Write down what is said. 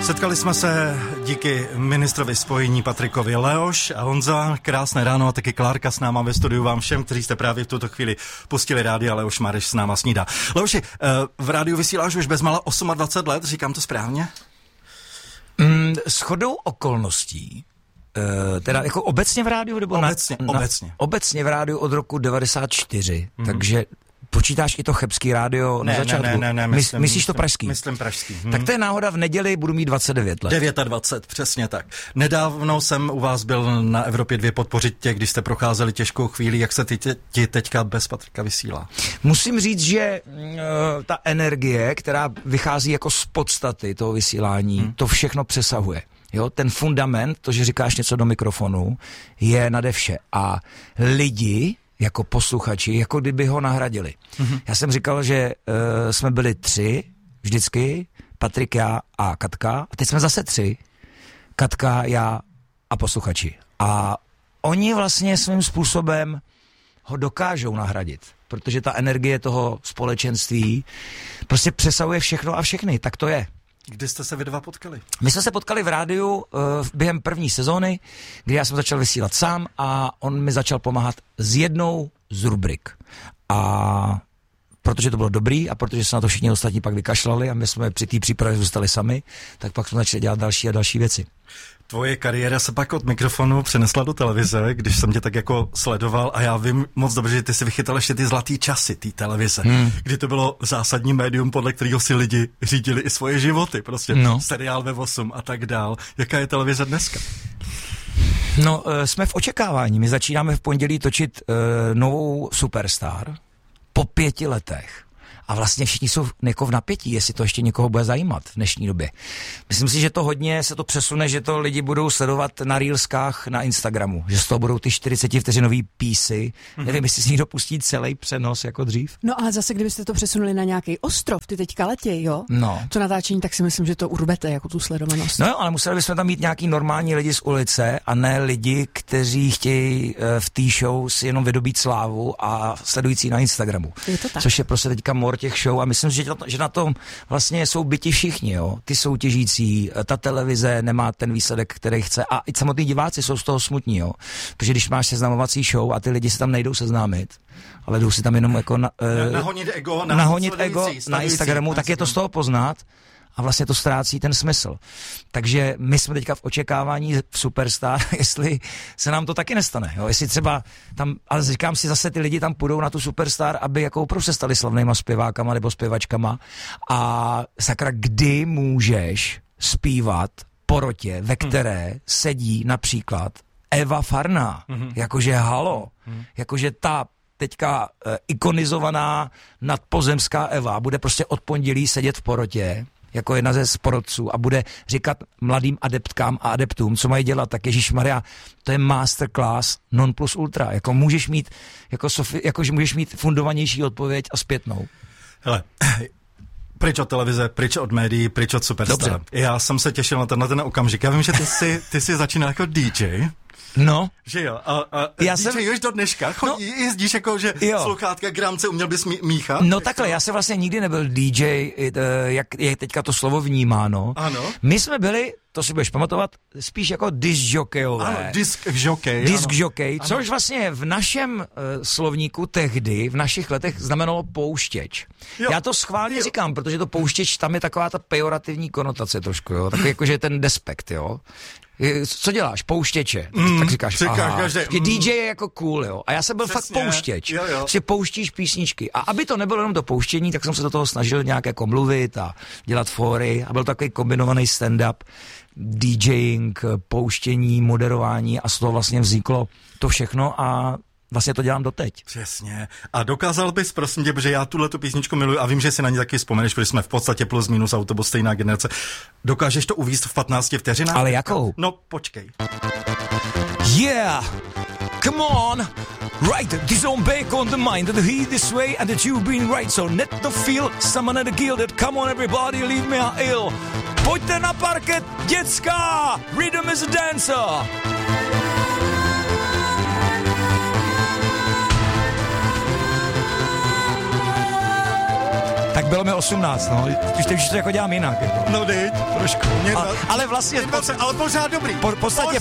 Setkali jsme se díky ministrovi spojení Patrikovi Leoš a Honza. Krásné ráno a taky Klárka s náma ve studiu vám všem, kteří jste právě v tuto chvíli pustili rádio, Leoš Mareš s náma snídá. Leoši, v rádiu vysíláš už bezmála 28 let, říkám to správně? Shodou okolností, teda jako obecně v rádiu? Nebo obecně. Obecně v rádiu od roku 94, takže počítáš i to chebský rádio na začátku? Ne. Myslíš to pražský? Myslím pražský. Tak to je náhoda, v neděli budu mít 29 let. 29, přesně tak. Nedávno jsem u vás byl na Evropě 2 podpořit tě, když jste procházeli těžkou chvíli. Jak se ti teďka bez Patrika vysílá? Musím říct, že ta energie, která vychází jako z podstaty toho vysílání, to všechno přesahuje. Jo, ten fundament, to, že říkáš něco do mikrofonu, je nade vše. A lidi jako posluchači, jako kdyby ho nahradili. Já jsem říkal, že jsme byli 3 vždycky, Patrik, já a Katka, a teď jsme zase 3, Katka, já a posluchači. A oni vlastně svým způsobem ho dokážou nahradit, protože ta energie toho společenství prostě přesahuje všechno a všechny, tak to je. Kdy jste se vy dva potkali? My jsme se potkali v rádiu během první sezóny, kdy já jsem začal vysílat sám a on mi začal pomáhat s jednou z rubrik. A protože to bylo dobrý a protože se na to všichni ostatní pak vykašlali a my jsme při té přípravě zůstali sami, tak pak jsme začali dělat další a další věci. Tvoje kariéra se pak od mikrofonu přenesla do televize, když jsem tě tak jako sledoval a já vím moc dobře, že ty si vychytal ještě ty zlatý časy té televize, kdy to bylo zásadní médium, podle kterého si lidi řídili i svoje životy, prostě seriál ve 8 a tak dál. Jaká je televize dneska? No, jsme v očekávání. My začínáme v pondělí točit novou Superstar po 5 letech. A vlastně všichni jsou jako v napětí, jestli to ještě někoho bude zajímat v dnešní době. Myslím si, že to hodně se to přesune, že to lidi budou sledovat na reelskách na Instagramu, že z toho budou ty 40vteřinový písy. Nevím, jestli si někdo pustí celý přenos jako dřív. No ale zase, kdybyste to přesunuli na nějaký ostrov, ty teďka letí, jo? No. To natáčení, tak si myslím, že to urbete jako tu sledovanost. No jo, ale museli bychom tam mít nějaký normální lidi z ulice a ne lidi, kteří chtějí v té show si jenom vydobít slávu a sledující na Instagramu. Je to tak. Což je prostě teďka těch show a myslím, že na tom vlastně jsou byti všichni, jo. Ty soutěžící, ta televize nemá ten výsledek, který chce a i samotní diváci jsou z toho smutní, jo. Protože když máš seznamovací show a ty lidi se tam nejdou seznámit, ale jdou si tam jenom jako nahonit ego na Instagramu, tak je to z toho poznat a vlastně to ztrácí ten smysl. Takže my jsme teďka v očekávání v Superstar, jestli se nám to taky nestane. Jo? Jestli třeba tam, ale říkám si, zase ty lidi tam půjdou na tu Superstar, aby jako opravdu se stali slavnýma zpěvákama nebo zpěvačkama. A sakra, kdy můžeš zpívat porotě, ve které sedí například Eva Farná. Jakože halo. Jakože ta teďka ikonizovaná nadpozemská Eva bude prostě od pondělí sedět v porotě jako jedna ze sportovců a bude říkat mladým adeptkám a adeptům, co mají dělat, tak ježišmarja, to je masterclass non plus ultra. Jako můžeš mít, že můžeš mít fundovanější odpověď a zpětnou. Hele, pryč od televize, pryč od médií, pryč od Superstar. Dobře. Já jsem se těšil na ten okamžik. Já vím, že ty jsi začínal jako DJ. No. Že jo, a DJuješ do dneška, jezdíš jako, že sluchátka, gramce, uměl bys míchat? No takhle, já jsem vlastně nikdy nebyl DJ, jak je teďka to slovo vnímáno. Ano. My jsme byli, to si budeš pamatovat, spíš jako discjokejové. Ano, discjokej, což vlastně v našem slovníku tehdy, v našich letech znamenalo pouštěč. Jo. Já to schválně říkám, protože to pouštěč, tam je taková ta pejorativní konotace trošku, jo, takový jakože ten despekt, jo. Co děláš? Pouštěče. Tak říkáš, aha. DJ je jako cool, jo. A já jsem byl fakt pouštěč. Si pouštíš písničky. A aby to nebylo jenom to pouštění, tak jsem se do toho snažil nějak jako mluvit a dělat fóry. A byl takový kombinovaný stand-up, DJing, pouštění, moderování a z toho vlastně vzniklo to všechno a vlastně to dělám doteď. Přesně. A dokázal bys, prosím tě, protože já tuhletu písničku miluji a vím, že si na ní taky vzpomeneš, protože jsme v podstatě plus minus autobus stejná generace. Dokážeš to uvízt v 15 vteřinách? Ale jakou? No, počkej. Yeah! Come on! Right, this on back on the mind, that the heat this way and that you've been right, so net to feel, someone at the kill that, come on everybody, leave me ill. Pojďte na parket, děcka! Rhythm is a dancer! Tak Bylo mi 18, no. Už to jako dělám jinak. Jako. No dej, trošku. Ale vlastně... ale pořád dobrý. V podstatě